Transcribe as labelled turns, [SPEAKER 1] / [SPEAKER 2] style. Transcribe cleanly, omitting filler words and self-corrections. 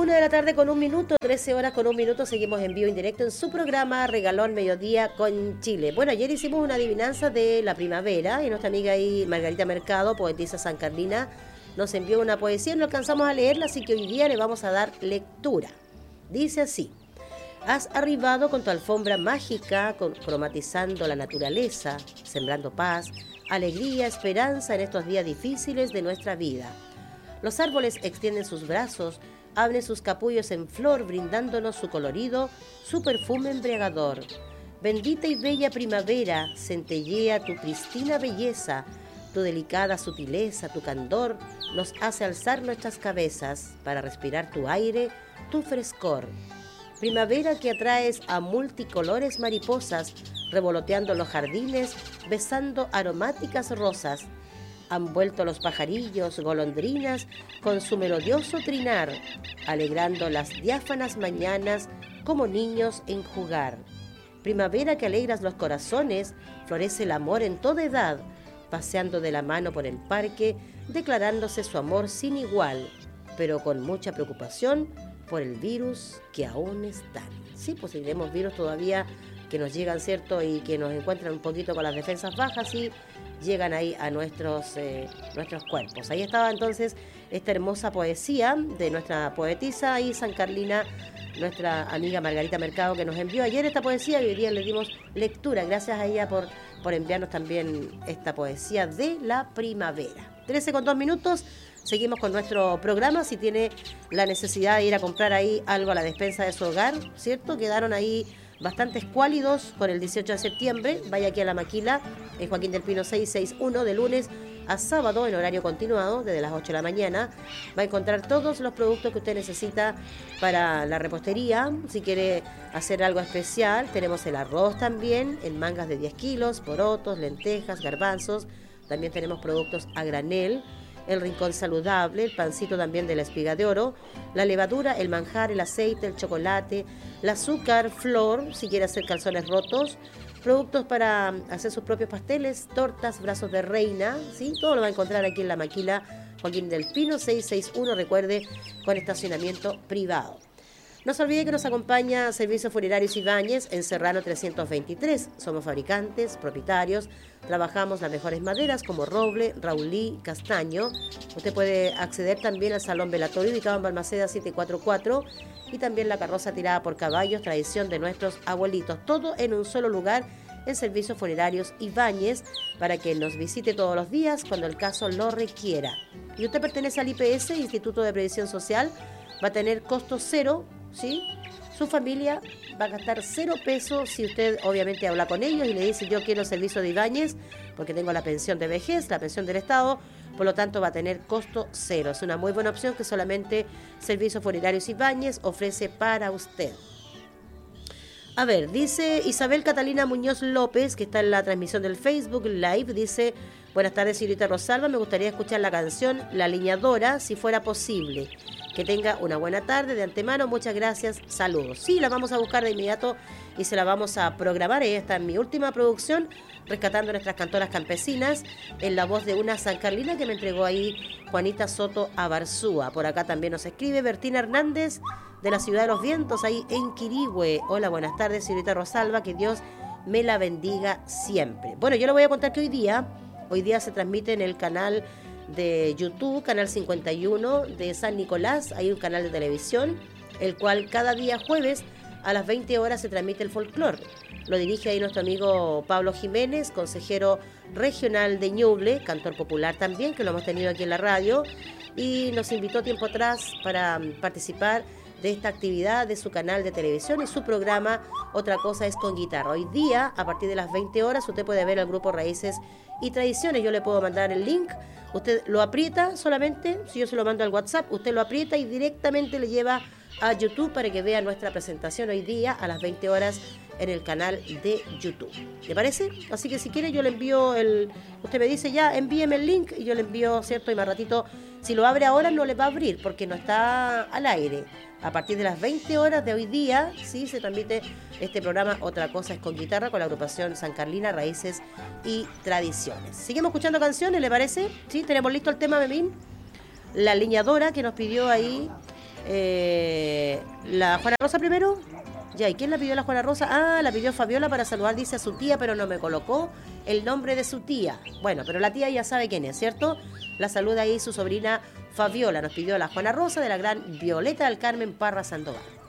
[SPEAKER 1] 1 de la tarde con 1 minuto, 13 horas con 1 minuto, seguimos en vivo en directo en su programa Regalón Mediodía con Chile. Bueno, ayer hicimos una adivinanza de la primavera y nuestra amiga ahí, Margarita Mercado, poetisa sancarlina, nos envió una poesía y no alcanzamos a leerla, así que hoy día le vamos a dar lectura. Dice así: has arribado con tu alfombra mágica, cromatizando la naturaleza, sembrando paz, alegría, esperanza en estos días difíciles de nuestra vida. Los árboles extienden sus brazos, abren sus capullos en flor, brindándonos su colorido, su perfume embriagador. Bendita y bella primavera, centellea tu pristina belleza, tu delicada sutileza, tu candor, nos hace alzar nuestras cabezas para respirar tu aire, tu frescor. Primavera que atraes a multicolores mariposas, revoloteando los jardines, besando aromáticas rosas. Han vuelto los pajarillos, golondrinas, con su melodioso trinar, alegrando las diáfanas mañanas como niños en jugar. Primavera que alegras los corazones, florece el amor en toda edad, paseando de la mano por el parque, declarándose su amor sin igual, pero con mucha preocupación por el virus que aún están. Sí, pues tenemos virus todavía que nos llegan, ¿cierto? Y que nos encuentran un poquito con las defensas bajas y llegan ahí a nuestros cuerpos. Ahí estaba entonces esta hermosa poesía de nuestra poetisa y sancarlina, nuestra amiga Margarita Mercado, que nos envió ayer esta poesía y hoy día le dimos lectura. Gracias a ella por enviarnos también esta poesía de la primavera. 13:02, seguimos con nuestro programa. Si tiene la necesidad de ir a comprar ahí algo a la despensa de su hogar, ¿cierto? Quedaron ahí bastante escuálidos con el 18 de septiembre. Vaya aquí a la Maquila, en Joaquín del Pino 661, de lunes a sábado en horario continuado, desde las 8 de la mañana. Va a encontrar todos los productos que usted necesita para la repostería. Si quiere hacer algo especial, tenemos el arroz también, en mangas de 10 kilos, porotos, lentejas, garbanzos. También tenemos productos a granel, el rincón saludable, el pancito también de la espiga de oro, la levadura, el manjar, el aceite, el chocolate, el azúcar, flor, si quiere hacer calzones rotos, productos para hacer sus propios pasteles, tortas, brazos de reina, ¿sí? Todo lo va a encontrar aquí en la Maquila Joaquín del Pino 661, recuerde, con estacionamiento privado. No se olvide que nos acompaña Servicios Funerarios Ibáñez en Serrano 323. Somos fabricantes, propietarios, trabajamos las mejores maderas como roble, raulí, castaño. Usted puede acceder también al salón velatorio ubicado en Balmaceda 744 y también la carroza tirada por caballos, tradición de nuestros abuelitos. Todo en un solo lugar en Servicios Funerarios Ibáñez para que nos visite todos los días cuando el caso lo requiera. Y usted pertenece al IPS, Instituto de Previsión Social, va a tener costo cero, ¿sí? Su familia va a gastar 0 pesos si usted obviamente habla con ellos y le dice: yo quiero servicio de Ibáñez porque tengo la pensión de vejez, la pensión del Estado, por lo tanto va a tener costo cero. Es una muy buena opción que solamente Servicios Funerarios Ibáñez ofrece para usted. A ver, dice Isabel Catalina Muñoz López, que está en la transmisión del Facebook Live, dice: buenas tardes, señorita Rosalba, me gustaría escuchar la canción La Leñadora, si fuera posible. Que tenga una buena tarde de antemano, muchas gracias, saludos. Sí, la vamos a buscar de inmediato y se la vamos a programar. Ella está en mi última producción, rescatando nuestras cantoras campesinas, en la voz de una sancarlina que me entregó ahí Juanita Soto Abarzúa. Por acá también nos escribe Bertina Hernández, de la Ciudad de los Vientos, ahí en Quirihue. Hola, buenas tardes, señorita Rosalba, que Dios me la bendiga siempre. Bueno, yo le voy a contar que hoy día se transmite en el canal de YouTube, canal 51 de San Nicolás. Hay un canal de televisión, el cual cada día jueves a las 20 horas se transmite el folclore. Lo dirige ahí nuestro amigo Pablo Jiménez, consejero regional de Ñuble, cantor popular también, que lo hemos tenido aquí en la radio, y nos invitó tiempo atrás para participar de esta actividad de su canal de televisión y su programa Otra Cosa es con Guitarra. Hoy día, a partir de las 20 horas, usted puede ver al grupo Raíces y Tradiciones. Yo le puedo mandar el link, usted lo aprieta solamente, si yo se lo mando al WhatsApp, usted lo aprieta y directamente le lleva a YouTube para que vea nuestra presentación hoy día a las 20 horas en el canal de YouTube. ¿Le parece? Así que si quiere yo le envío usted me dice ya, envíeme el link y yo le envío, ¿cierto? Y más ratito, si lo abre ahora no le va a abrir porque no está al aire. A partir de las 20 horas de hoy día, sí, se transmite este programa Otra Cosa es con Guitarra, con la agrupación Sancarlina, Raíces y Tradiciones. Seguimos escuchando canciones, ¿le parece? Sí, tenemos listo el tema, Memín. La Leñadora, que nos pidió ahí La Juana Rosa primero. Ya, ¿y quién la pidió la Juana Rosa? Ah, la pidió Fabiola para saludar, dice, a su tía, pero no me colocó el nombre de su tía. Bueno, pero la tía ya sabe quién es, ¿cierto? La saluda ahí su sobrina Fabiola. Nos pidió la Juana Rosa de la gran Violeta del Carmen Parra Sandoval.